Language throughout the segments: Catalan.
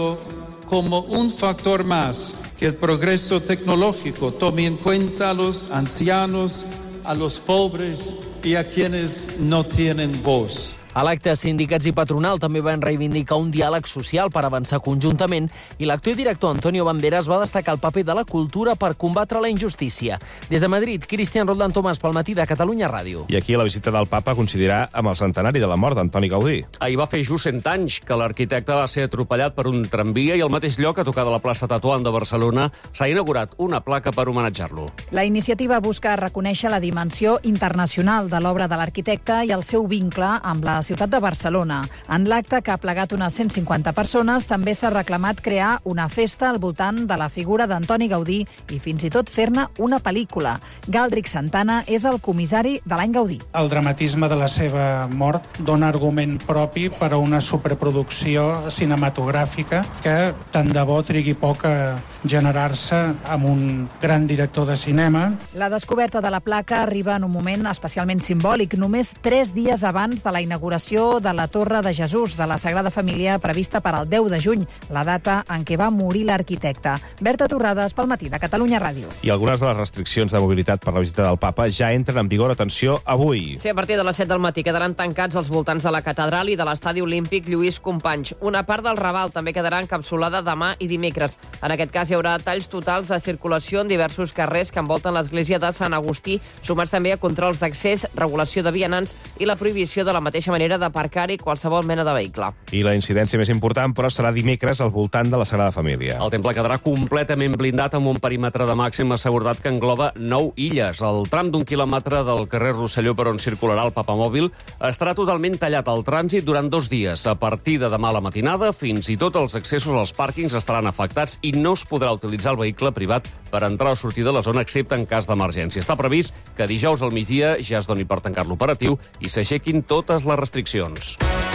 como un factor más que el progreso tecnológico tome en cuenta a los ancianos, a los pobres y a quienes no tienen voz. A l'acte, sindicats i patronal també van reivindicar un diàleg social per avançar conjuntament i l'actor i director Antonio Banderas va destacar el paper de la cultura per combatre la injustícia. Des de Madrid, Cristian Roldán Tomàs pel matí de Catalunya Ràdio. I aquí la visita del papa coincidirà amb el centenari de la mort d'Antoni Gaudí. Ahir va fer just 100 anys que l'arquitecte va ser atropellat per un tramvia i al mateix lloc, a tocar de la plaça Tetuan de Barcelona, s'ha inaugurat una placa per homenatjar-lo. La iniciativa busca reconèixer la dimensió internacional de l'obra de l'arquitecte i el seu vincle amb la ciutat de Barcelona. En l'acte, que ha plegat unes 150 persones, també s'ha reclamat crear una festa al voltant de la figura d'Antoni Gaudí i fins i tot fer-ne una pel·lícula. Galdric Santana és el comissari de l'any Gaudí. El dramatisme de la seva mort dona argument propi per a una superproducció cinematogràfica que tant de bo trigui poc a generar-se amb un gran director de cinema. La descoberta de la placa arriba en un moment especialment simbòlic, només 3 dies abans de la inauguració de la Torre de Jesús de la Sagrada Família prevista per al 10 de juny, la data en què va morir l'arquitecte. Berta Torrades, pel matí de Catalunya Ràdio. I algunes de les restriccions de mobilitat per la visita del papa ja entren en vigor, atenció, avui. Sí, a partir de les 7 del matí quedaran tancats els voltants de la catedral i de l'estadi olímpic Lluís Companys. Una part del Raval també quedarà encapsulada demà i dimecres. En aquest cas hi haurà talls totals de circulació en diversos carrers que envolten l'església de Sant Agustí, sumats també a controls d'accés, regulació de vianants i la prohibició de la mateixa manera d'aparcar-hi qualsevol mena de vehicle. I la incidència més important, però, serà dimecres al voltant de la Sagrada Família. El temple quedarà completament blindat amb un perímetre de màxima seguretat que engloba 9 illes. El tram d'1 quilòmetre del carrer Rosselló per on circularà el papamòbil estarà totalment tallat al trànsit durant 2 dies. A partir de demà a la matinada, fins i tot els accessos als pàrquings estaran afectats i no es podrà utilitzar el vehicle privat per entrar o sortir de la zona, excepte en cas d'emergència. Està previst que dijous al migdia ja es doni per tancar l'operatiu i s'aixequin totes les restriccions.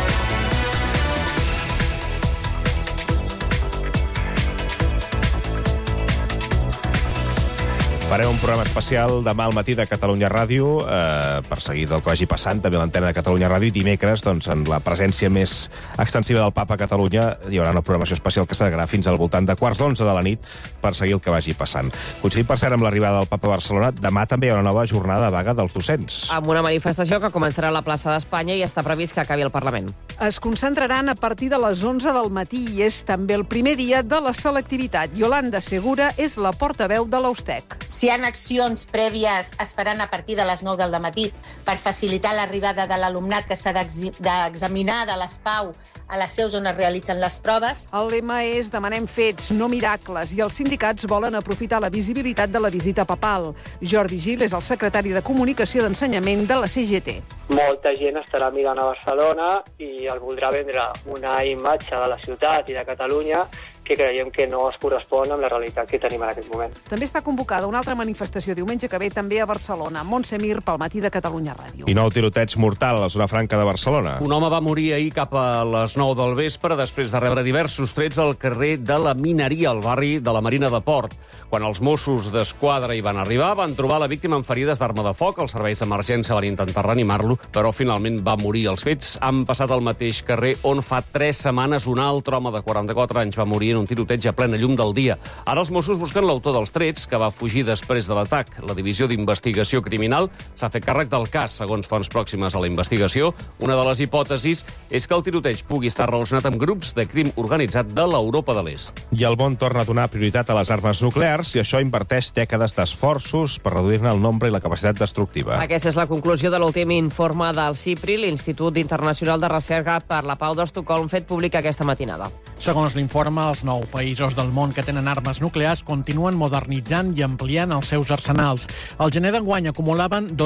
Farem un programa especial demà al matí de Catalunya Ràdio, per seguir del que vagi passant, també a l'antena de Catalunya Ràdio, i dimecres, doncs, en la presència més extensiva del papa a Catalunya, hi haurà una programació especial que s'allargarà fins al voltant de 11:15 de la nit per seguir el que vagi passant. Coincidint, per cert, amb l'arribada del papa a Barcelona, demà també hi haurà una nova jornada de vaga dels docents. Amb una manifestació que començarà a la plaça d'Espanya i està previst que acabi al Parlament. Es concentraran a partir de les 11 del matí i és també el primer dia de la selectivitat. Yolanda Segura és la portaveu de l'Austec. Si hi ha accions prèvies esperant a partir de les 9 del matí per facilitar l'arribada de l'alumnat que s'ha d'examinar de l'ESPAU a les seus on es realitzen les proves. El lema és demanem fets, no miracles, i els sindicats volen aprofitar la visibilitat de la visita papal. Jordi Gil és el secretari de Comunicació d'Ensenyament de la CGT. Molta gent estarà mirant a Barcelona i el voldrà vendre una imatge de la ciutat i de Catalunya que creiem que no es correspon amb la realitat que tenim en aquest moment. També està convocada una altra manifestació diumenge que ve també a Barcelona. Montse Mir, pel matí de Catalunya Ràdio. I nou tiroteig mortal a la zona franca de Barcelona. Un home va morir ahir cap a les 9 del vespre després de rebre diversos trets al carrer de la Mineria, al barri de la Marina de Port. Quan els Mossos d'Esquadra hi van arribar, van trobar la víctima amb ferides d'arma de foc. Els serveis d'emergència van intentar reanimar-lo, però finalment va morir. Els fets han passat al mateix carrer on fa 3 setmanes un altre home de 44 anys va morir en un tiroteig a plena llum del dia. Ara els Mossos busquen l'autor dels trets, que va fugir després de l'atac. La Divisió d'Investigació Criminal s'ha fet càrrec del cas, segons fonts pròximes a la investigació. Una de les hipòtesis és que el tiroteig pugui estar relacionat amb grups de crim organitzat de l'Europa de l'Est. I el món torna a donar prioritat a les armes nuclears i això inverteix dècades d'esforços per reduir-ne el nombre i la capacitat destructiva. Aquesta és la conclusió de l'últim informe del CIPRI, l'Institut Internacional de Recerca per la Pau d'Estocolm, fet públic aquesta matinada. Segons l'informe, els 9 països del món que tenen armes nuclears continuen modernitzant i ampliant els seus arsenals. Al gener d'enguany acumulaven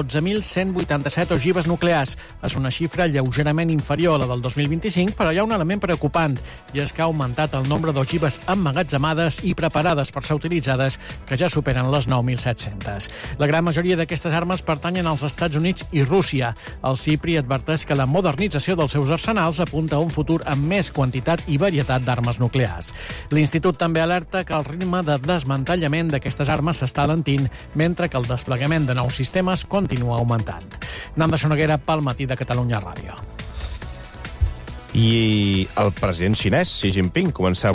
12.187 ogives nuclears. És una xifra lleugerament inferior a la del 2025, però hi ha un element preocupant, i és que ha augmentat el nombre d'ogives emmagatzemades i preparades per ser utilitzades, que ja superen les 9.700. La gran majoria d'aquestes armes pertanyen als Estats Units i Rússia. El CIPRI adverteix que la modernització dels seus arsenals apunta a un futur amb més quantitat i varietat d'armes nuclears. L'Institut també alerta que el ritme de desmantellament d'aquestes armes s'està alentint, mentre que el desplegament de nous sistemes continua augmentant. Nanda Sonoguera, pel matí de Catalunya Ràdio. I el president xinès, Xi Jinping, comença